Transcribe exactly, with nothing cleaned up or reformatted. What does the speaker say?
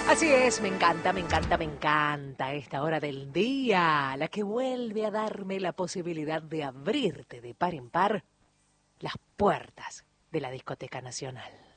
Así es, me encanta, me encanta, me encanta esta hora del día, la que vuelve a darme la posibilidad de abrirte de par en par las puertas de la Discoteca Nacional.